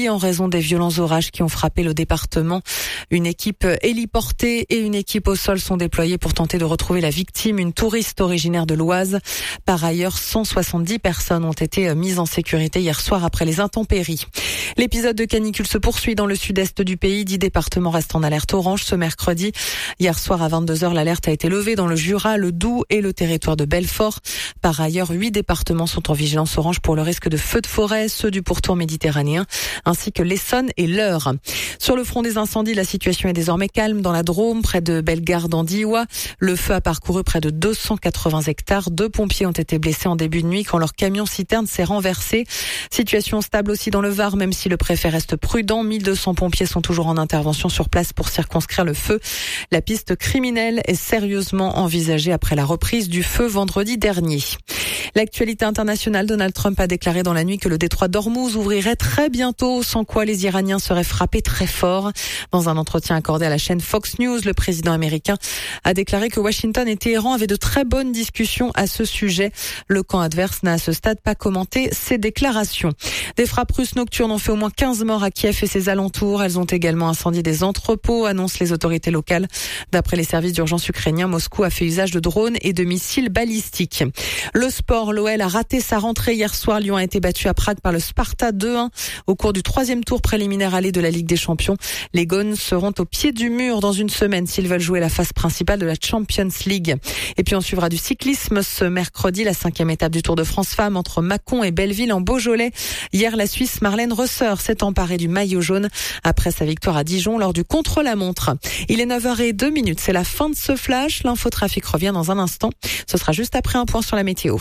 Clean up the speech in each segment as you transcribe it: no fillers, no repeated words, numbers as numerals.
mercredi en raison des violents orages qui ont frappé le département. Une équipe héliportée et une équipe au sol sont déployées pour tenter de retrouver la victime, une touriste originaire de l'Oise. Par ailleurs, 170 personnes ont été mises en sécurité hier soir après les intempéries. L'épisode de canicule se poursuit dans le sud-est du pays. 10 départements restent en alerte orange ce mercredi. Hier soir à 22h, l'alerte a été levée dans le Jura, le Doubs et le territoire de Belfort. Par ailleurs, 8 départements sont en vigilance orange pour le risque de feux de forêt, ceux du pourtour méditerranéen, ainsi que l'Essonne et l'Eure. Sur le front des incendies, la situation est désormais calme dans la Drôme, près de Bellegarde en Diois. Le feu a parcouru près de 280 hectares. 2 pompiers ont été blessés en début de nuit quand leur camion-citerne s'est renversé. Situation stable aussi dans le Var, même si le préfet reste prudent. 1200 pompiers sont toujours en intervention sur place pour circonscrire le feu. La piste criminelle est sérieusement envisagée après la reprise du feu vendredi dernier. L'actualité internationale, Donald Trump a déclaré dans la nuit que le détroit d'Ormuz ouvrirait très bientôt, sans quoi les Iraniens seraient frappés très fort. Dans un entretien accordé à la chaîne Fox News, le président américain a déclaré que Washington et Téhéran avaient de très bonnes discussions à ce sujet. Le camp adverse n'a à ce stade pas commenté ces déclarations. Des frappes russes nocturnes ont fait au moins 15 morts à Kiev et ses alentours. Elles ont également incendié des entrepôts, annoncent les autorités locales. D'après les services d'urgence ukrainiens, Moscou a fait usage de drones et de missiles balistiques. Le sport, l'OL a raté sa rentrée hier soir. Lyon a été battu à Prague par le Sparta 2-1 au cours du 3e tour préliminaire aller de la Ligue des Champions. Les Gones seront au pied du mur dans une semaine s'ils veulent jouer la phase principale de la Champions League. Et puis on suivra du cyclisme ce mercredi, la 5e étape du Tour de France Femmes entre Mâcon et Belleville en Beaujolais. Hier, la Suisse Marlène Rösser s'est emparée du maillot jaune après sa victoire à Dijon lors du contre-la-montre. Il est 9h02, c'est la fin de ce flash. L'infotrafic revient dans un instant. Ce sera juste après un point sur la météo.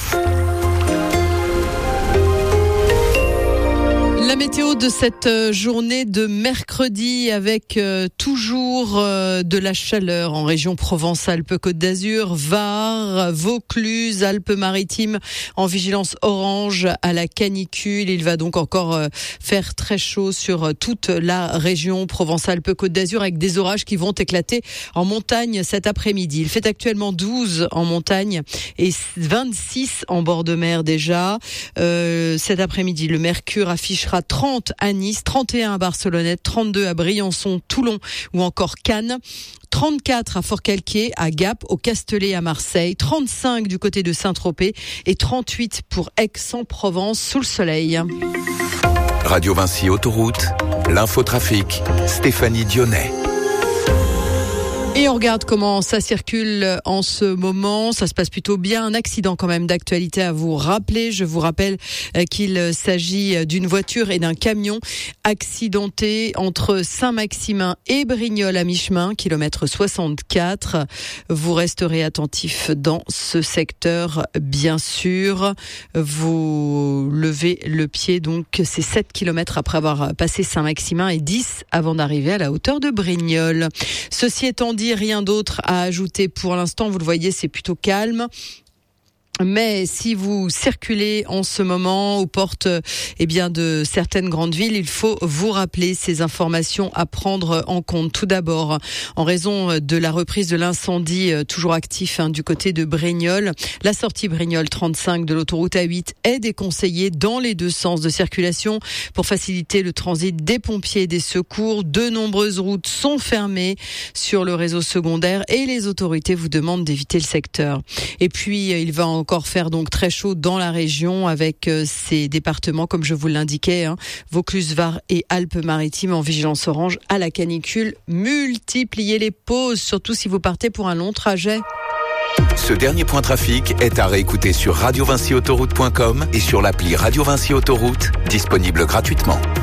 La météo de cette journée de mercredi avec toujours de la chaleur en région Provence-Alpes-Côte d'Azur, Var, Vaucluse, Alpes-Maritimes en vigilance orange à la canicule. Il va donc encore faire très chaud sur toute la région Provence-Alpes-Côte d'Azur avec des orages qui vont éclater en montagne cet après-midi. Il fait actuellement 12 en montagne et 26 en bord de mer déjà. Cet après-midi, le mercure affichera 30 à Nice, 31 à Barcelonnette, 32 à Briançon, Toulon ou encore Cannes. 34 à Forcalquier, à Gap, au Castellet à Marseille, 35 du côté de Saint-Tropez et 38 pour Aix-en-Provence sous le soleil. Radio Vinci Autoroute, l'infotrafic, Stéphanie Dionnet. Et on regarde comment ça circule en ce moment. Ça se passe plutôt bien. Un accident quand même d'actualité à vous rappeler. Je vous rappelle qu'il s'agit d'une voiture et d'un camion accidentés entre Saint-Maximin et Brignoles à mi-chemin, kilomètre 64. Vous resterez attentifs dans ce secteur, bien sûr. Vous levez le pied, donc c'est 7 kilomètres après avoir passé Saint-Maximin et 10 avant d'arriver à la hauteur de Brignoles. Ceci étant dit, rien d'autre à ajouter pour l'instant. Vous le voyez, c'est plutôt calme. Mais si vous circulez en ce moment aux portes de certaines grandes villes, il faut vous rappeler ces informations à prendre en compte. Tout d'abord, en raison de la reprise de l'incendie toujours actif du côté de Brignoles, la sortie Brignoles 35 de l'autoroute A8 est déconseillée dans les deux sens de circulation pour faciliter le transit des pompiers et des secours. De nombreuses routes sont fermées sur le réseau secondaire et les autorités vous demandent d'éviter le secteur. Et puis, il va encore faire donc très chaud dans la région avec ces départements, comme je vous l'indiquais, Vaucluse, Var et Alpes-Maritimes en vigilance orange à la canicule. Multipliez les pauses, surtout si vous partez pour un long trajet. Ce dernier point trafic est à réécouter sur radiovinciautoroute.com et sur l'appli Radio Vinci Autoroute, disponible gratuitement.